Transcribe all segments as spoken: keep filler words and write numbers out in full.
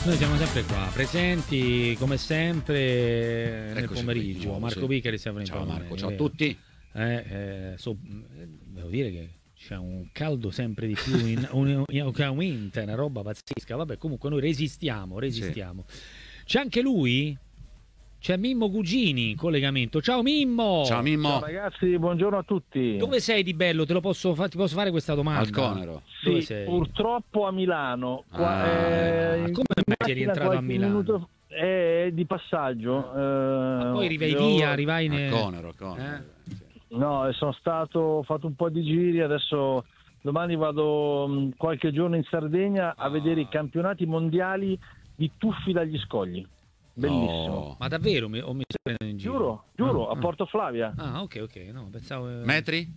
Noi siamo sempre qua, presenti come sempre nel Eccoci pomeriggio. qui, Marco sì. Vicari, Stefano Ciao Impallone, Marco, ciao a vero? tutti. Eh, eh, so- devo dire che c'è un caldo sempre di più in, un, in- che aumenta, è una roba pazzesca. Vabbè, comunque noi resistiamo, resistiamo. C'è anche lui? C'è Mimmo Cugini in collegamento. Ciao Mimmo! Ciao Ciao Mimmo. ragazzi, buongiorno a tutti. Dove sei di bello? Te lo posso fa- ti posso fare questa domanda? Al Conero. Dove Sì, sei? purtroppo a Milano. Qua, Ah, eh, in come mai sei macchina rientrato a qualche Milano? minuto- È di passaggio. Ma eh, poi rivai devo- via, arrivai Al ne... Conero, al Conero. Eh? Sì. No, sono stato, ho fatto un po' di giri, adesso domani vado mh, qualche giorno in Sardegna a vedere i campionati mondiali di tuffi dagli scogli. Bellissimo. No. Ma davvero? Mi, o mi sto prendendo in giro? Giuro, giuro, Ah, a Porto Flavia. Ah, ok, ok. No, pensavo... eh, Metri?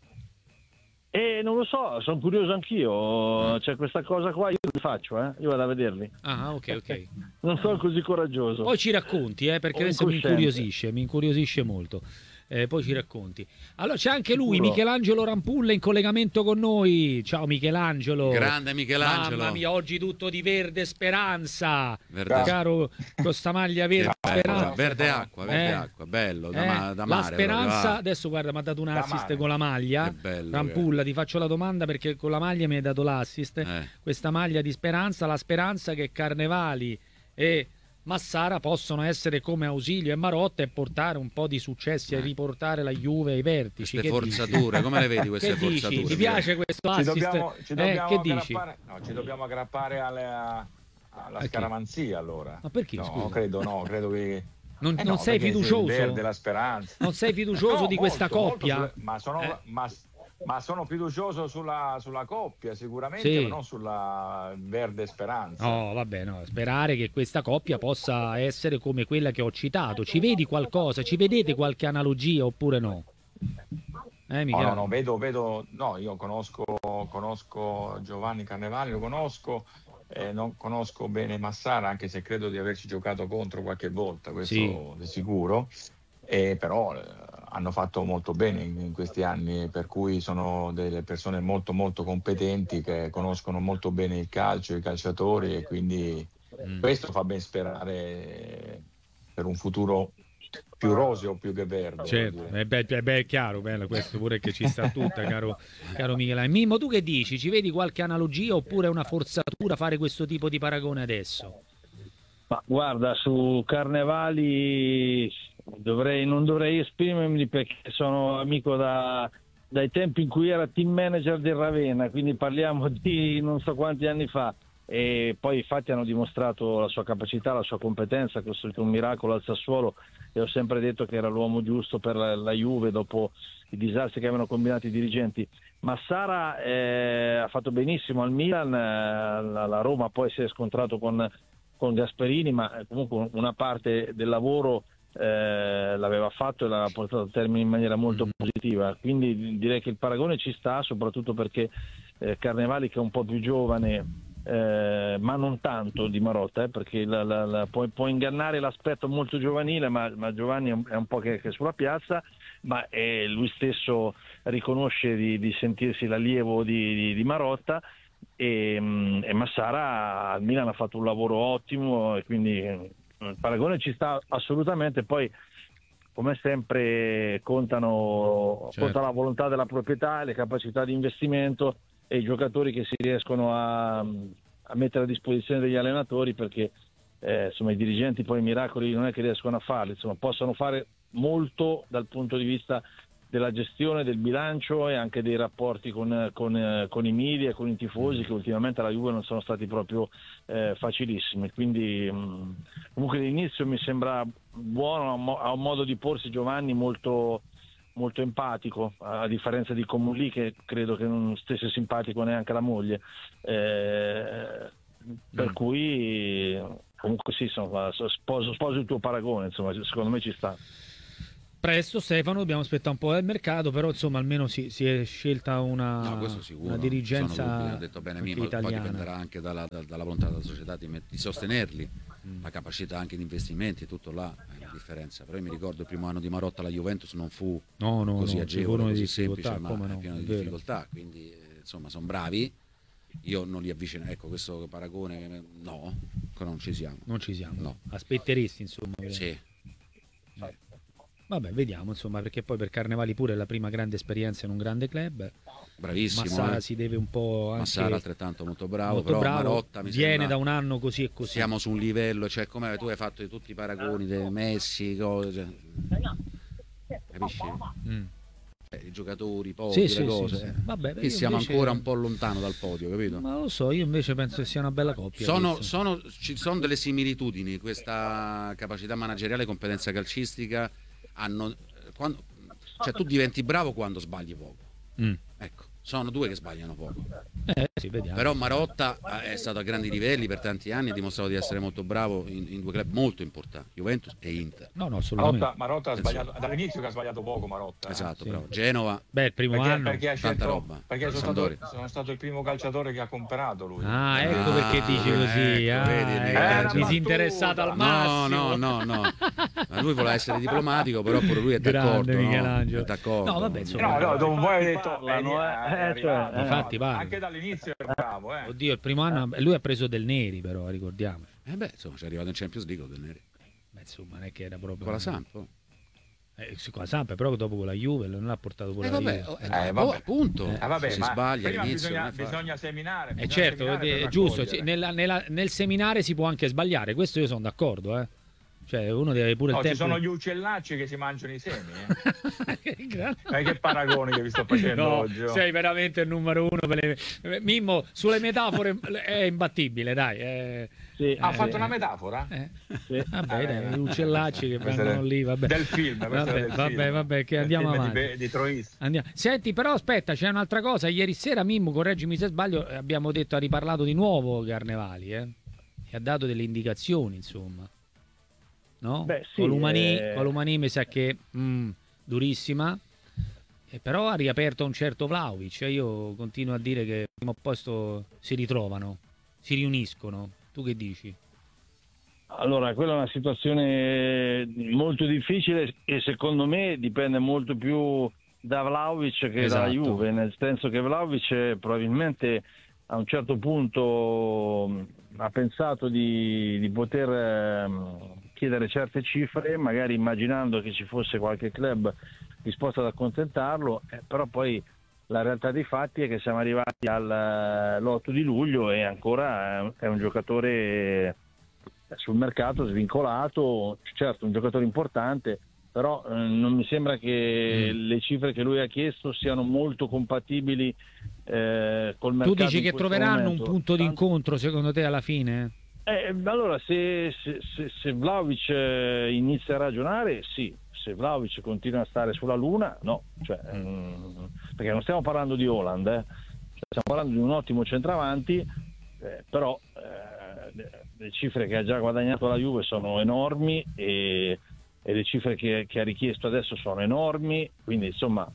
E non lo so, sono curioso anch'io. C'è questa cosa qua, io li faccio, eh? Io vado a vederli. Ah, ok, ok. Non sono così coraggioso. Poi ci racconti, eh, perché O adesso mi incosciente. incuriosisce, mi incuriosisce molto. Eh, poi ci racconti. Allora c'è anche lui, Sicuro. Michelangelo Rampulla, in collegamento con noi. Ciao Michelangelo. Grande Michelangelo. Mamma mia, oggi tutto di verde speranza. Verde, Caro, con sta maglia che verde bello, speranza. verde acqua, verde Eh. acqua, bello, da, Eh, ma- da la mare. speranza, proprio, ah. adesso guarda, mi ha dato un Da assist mare. con la maglia. Che bello, Rampulla, ti faccio la domanda perché con la maglia mi hai dato l'assist. Eh. Questa maglia di speranza, la speranza che Carnevali e Massara possono essere come Ausilio e Marotta e portare un po' di successi e Eh. riportare la Juve ai vertici. Queste Che dici? forzature, come le vedi queste Che dici? forzature? Ti piace questo Ci assist? dobbiamo, ci Eh, dobbiamo che dici? aggrappare, no, ci dobbiamo aggrappare alle- alla A chi? scaramanzia allora. Ma perché, No, scusa? credo no, credo che... Non, Eh non no, sei perché fiducioso? il verde, la speranza. Non sei fiducioso No, di questa molto, molto coppia? sulle- ma, sono, Eh? ma, ma sono fiducioso sulla, sulla coppia sicuramente, Sì. ma non sulla verde speranza. No, vabbè, no, sperare che questa coppia possa essere come quella che ho citato. Ci vedi qualcosa? Ci vedete qualche analogia oppure no? Eh, No, Michele? no, no, vedo, vedo, no, io conosco, conosco Giovanni Carnevali, lo conosco, eh, non conosco bene Massara, anche se credo di averci giocato contro qualche volta, questo Sì. di sicuro, eh, però eh, hanno fatto molto bene in, in questi anni, per cui sono delle persone molto molto competenti che conoscono molto bene il calcio, i calciatori, e quindi Mm. questo fa ben sperare per un futuro più roseo più che verde. Certo, voglio dire. è, beh, è, beh, è chiaro, bello questo pure che ci sta tutta, caro, caro Michele. Mimmo, tu che dici? Ci vedi qualche analogia oppure è una forzatura fare questo tipo di paragone adesso? Ma guarda, su Carnevali dovrei, non dovrei esprimermi perché sono amico da, dai tempi in cui era team manager del Ravenna, quindi parliamo di non so quanti anni fa. E poi infatti hanno dimostrato la sua capacità, la sua competenza, ha costruito un miracolo al Sassuolo e ho sempre detto che era l'uomo giusto per la, la Juve dopo i disastri che avevano combinato i dirigenti. Massara eh, ha fatto benissimo al Milan, eh, la, la Roma poi si è scontrato con, con Gasperini, ma eh, comunque una parte del lavoro eh, l'aveva fatto e l'ha portato a termine in maniera molto positiva, quindi direi che il paragone ci sta, soprattutto perché eh, Carnevali, che è un po' più giovane, Eh, ma non tanto di Marotta, eh, perché la, la, la, può, può ingannare l'aspetto molto giovanile, ma, ma Giovanni è un, è un po' che, che è sulla piazza, ma eh, lui stesso riconosce di, di sentirsi l'allievo di, di, di Marotta, e, mh, e Massara al Milan ha fatto un lavoro ottimo e quindi eh, il paragone ci sta assolutamente. Poi come sempre contano, Certo. conta la volontà della proprietà, le capacità di investimento e i giocatori che si riescono a, a mettere a disposizione degli allenatori, perché eh, insomma i dirigenti poi i miracoli non è che riescono a farli, insomma possono fare molto dal punto di vista della gestione del bilancio e anche dei rapporti con, con, eh, con i media e con i tifosi, che ultimamente alla Juve non sono stati proprio eh, facilissimi, quindi mh, comunque l'inizio mi sembra buono, ha un mo- ha un modo di porsi Giovanni molto molto empatico, a differenza di Comunlì, che credo che non stesse simpatico neanche alla moglie, eh, per Mm. cui comunque sì, insomma, sposo, sposo il tuo paragone, insomma, secondo me ci sta. Presto Stefano, dobbiamo aspettare un po' del mercato, però insomma almeno si, si è scelta una, No, questo sicuro. una Sono dubbi, dirigenza ha detto bene anche Mimmo, poi italiana. dipenderà anche dalla, da- dalla volontà della società di, met- di sostenerli, Mm. la capacità anche di investimenti, tutto là è la differenza. Però io mi ricordo il primo anno di Marotta alla Juventus non fu No, no, così no, ci agevole, furono così difficoltà, semplice, ma come è no, pieno è di vero. difficoltà, quindi eh, insomma sono bravi io non li avvicino, ecco, questo paragone no, ancora non ci siamo. Non ci siamo. No. Aspetteresti, insomma. Sì. Vabbè, vediamo, insomma, perché poi per Carnevali pure è la prima grande esperienza in un grande club. Bravissimo. Massara eh. si deve un po' anche... Massara altrettanto molto bravo, molto però bravo, Marotta mi viene sembra... da un anno così e così. Siamo su un livello, cioè come tu hai fatto tutti i paragoni dei Messi, cose, capisci? Mm. Eh, I giocatori, i podi, Sì, le sì, cose. sì, eh. sì. Vabbè, Qui io siamo invece- ancora un po' lontano dal podio, capito? Ma lo so, io invece penso che sia una bella coppia. Sono, questa. sono, ci sono delle similitudini, questa capacità manageriale, competenza calcistica, hanno, quando, cioè tu diventi bravo quando sbagli poco. Mm. Ecco, sono due che sbagliano poco. Eh, sì, vediamo. Però Marotta è stato a grandi livelli per tanti anni, ha dimostrato di essere molto bravo in, in due club molto importanti, Juventus e Inter. No, no, assolutamente. Marotta, Marotta ha sbagliato dall'inizio, che ha sbagliato poco Marotta. eh. Esatto, sì. bravo. Genova, Beh, il primo Perché, anno. perché ha tanta scelto, roba. perché sono Sampdoria. stato, sono stato il primo calciatore che ha comprato lui. Ah, ecco Ah, perché dici così. ecco, ah, vedi, ecco, Era disinteressato battuta. al no, massimo. no, no, no. Ma lui voleva essere diplomatico, però pure lui è d'accordo. Grande no? Michelangelo. È d'accordo. No, vabbè, insomma. No, no, dopo voi avete detto Parlano, è- eh, è eh, arrivato. cioè, eh. Infatti, parla. Anche dall'inizio è bravo, eh. Oddio, il primo anno lui ha preso del Neri, però, ricordiamoci. Eh beh, insomma, ci è arrivato in Champions League del Neri. Beh, insomma, non è che era proprio Con la Samp. oh. Eh, sì, con la Samp, però dopo con la Juve non l'ha portato pure Eh la vabbè, Juve. oh, Eh, eh, Eh, oh, vabbè. appunto, Eh. Ah, vabbè, si ma sbaglia prima all'inizio. bisogna, non è facile. bisogna seminare. Eh, bisogna certo, seminare è per giusto, raccogliere. sì, nella- nella- nel seminare si può anche sbagliare, questo io sono d'accordo, eh. Cioè, uno deve avere pure No, il ci tempo. sono gli uccellacci che si mangiano i semi. Eh. Che grande. Ma che paragoni che vi sto facendo No, oggi. oh. sei veramente il numero uno per le... Mimmo, sulle metafore è imbattibile, dai. eh. Sì, Ha Eh, fatto eh. una metafora? Eh. sì. Vabbè, dai, Eh, gli uccellacci che questa vengono è lì, vabbè. Del film, questa Vabbè, è del vabbè, film. vabbè, che Del andiamo film avanti. Di, di Troisi. Andiamo. Senti, però aspetta, c'è un'altra cosa. Ieri sera Mimmo, correggimi se sbaglio, abbiamo detto, ha riparlato di nuovo Carnevali, eh? E ha dato delle indicazioni, insomma. No? Beh, sì, Columani, eh. Columani mi sa che mm, durissima, e però ha riaperto un certo Vlahovic. E io continuo a dire che prima o poi sto- si ritrovano, si riuniscono. Tu che dici? Allora, quella è una situazione molto difficile e secondo me dipende molto più da Vlahovic che Esatto. dalla Juve, nel senso che Vlahovic probabilmente a un certo punto mh, ha pensato di, di poter ehm, chiedere certe cifre, magari immaginando che ci fosse qualche club disposto ad accontentarlo, eh, però poi la realtà dei fatti è che siamo arrivati all'otto di luglio e ancora è un- è un giocatore sul mercato svincolato, certo un giocatore importante, però eh, non mi sembra che Mm. le cifre che lui ha chiesto siano molto compatibili eh, col mercato. Tu dici in che questo troveranno momento. un punto Tanto- d'incontro secondo te alla fine? eh, allora, se, se, se, se Vlahovic eh, inizia a ragionare, sì. Se Vlahovic continua a stare sulla luna, no. Cioè, mm, perché non stiamo parlando di Haaland, eh. Cioè, stiamo parlando di un ottimo centravanti, eh, però eh, le, le cifre che ha già guadagnato la Juve sono enormi e, e le cifre che, che ha richiesto adesso sono enormi, quindi insomma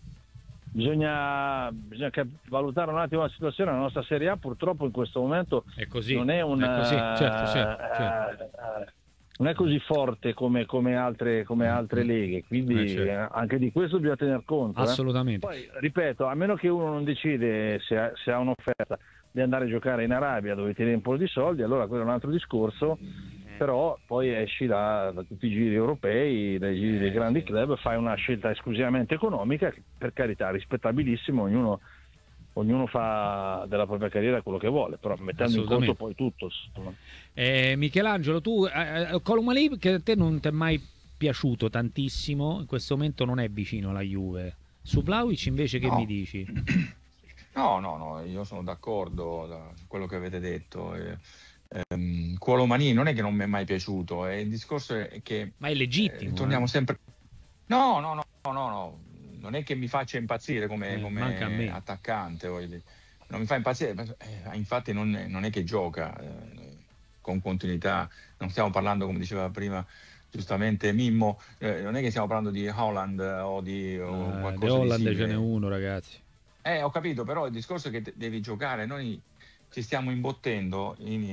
bisogna, bisogna cap- valutare un attimo la situazione. La nostra Serie A purtroppo in questo momento È così. non è una È così, certo, certo, certo. eh, eh, non è così forte come, come altre, come altre leghe, quindi Eh, certo. eh, anche di questo bisogna tener conto. eh. Assolutamente. Poi ripeto, a meno che uno non decide se ha, se ha un'offerta di andare a giocare in Arabia dove tiene un po' di soldi, allora quello è un altro discorso, però poi esci da, da tutti i giri europei, dai giri dei grandi club, fai una scelta esclusivamente economica, che, per carità, rispettabilissimo, ognuno, ognuno fa della propria carriera quello che vuole, però mettendo in conto Assolutamente. poi tutto. insomma. Eh, Michelangelo, tu eh, eh, Colomani, che a te non ti è mai piaciuto tantissimo, in questo momento non è vicino alla Juve. Su Vlahovic invece che No. mi dici? No, no, no, io sono d'accordo da quello che avete detto. Eh, ehm, Colomani non è che non mi è mai piaciuto, eh, il discorso è che Ma è legittimo. eh, torniamo eh. sempre. No, no, no, no, no, no, non è che mi faccia impazzire come, Eh, come manca a me. attaccante, voglio dire. Non mi fa impazzire, eh, infatti non, non è che gioca eh, con continuità, non stiamo parlando, come diceva prima giustamente Mimmo, eh, non è che stiamo parlando di Haaland eh, o di o Eh, qualcosa De di Holland simile. ce n'è uno, ragazzi. Eh, ho capito, però il discorso è che te- devi giocare, noi ci stiamo imbottendo in,